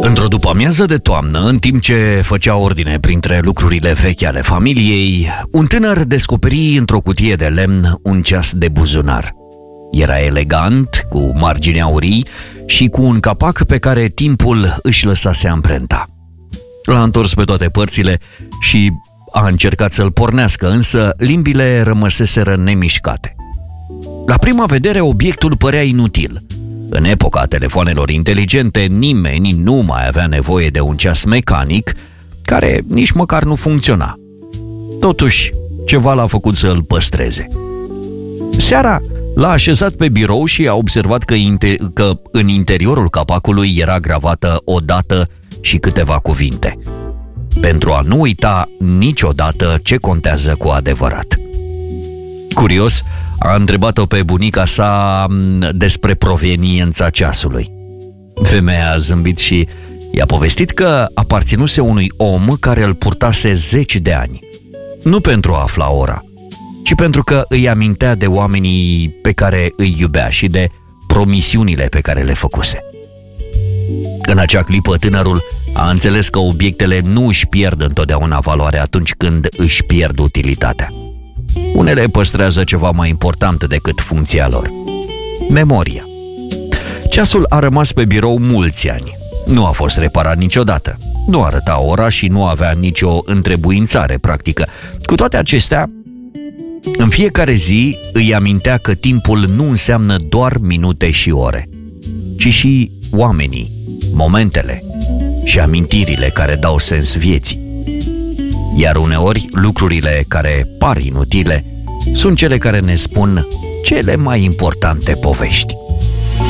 Într-o după-amiază de toamnă, în timp ce făcea ordine printre lucrurile vechi ale familiei, un tânăr descoperi într-o cutie de lemn un ceas de buzunar. Era elegant, cu margini aurii și cu un capac pe care timpul își lăsase amprenta. L-a întors pe toate părțile și a încercat să-l pornească, însă limbile rămăseseră nemișcate. La prima vedere, obiectul părea inutil. În epoca telefoanelor inteligente, nimeni nu mai avea nevoie de un ceas mecanic care nici măcar nu funcționa. Totuși, ceva l-a făcut să îl păstreze. Seara l-a așezat pe birou și a observat că în interiorul capacului era gravată o dată și câteva cuvinte, pentru a nu uita niciodată ce contează cu adevărat. Curios, a întrebat-o pe bunica sa despre proveniența ceasului. Femeia a zâmbit și i-a povestit că aparținuse unui om care îl purtase 10 de ani. Nu pentru a afla ora, ci pentru că îi amintea de oamenii pe care îi iubea și de promisiunile pe care le făcuse. În acea clipă, tânărul a înțeles că obiectele nu își pierd întotdeauna valoarea atunci când își pierd utilitatea. Unele păstrează ceva mai important decât funcția lor: memoria. Ceasul a rămas pe birou mulți ani. Nu a fost reparat niciodată. Nu arăta ora și nu avea nicio întrebuințare practică. Cu toate acestea, în fiecare zi îi amintea că timpul nu înseamnă doar minute și ore, ci și oamenii, momentele și amintirile care dau sens vieții. Iar uneori, lucrurile care par inutile sunt cele care ne spun cele mai importante povești.